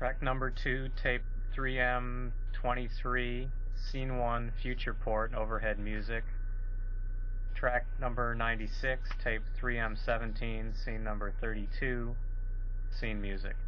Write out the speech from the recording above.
Track number 2, tape 3M23, scene 1, future port, overhead music. Track number 96, tape 3M17, scene number 32, scene music.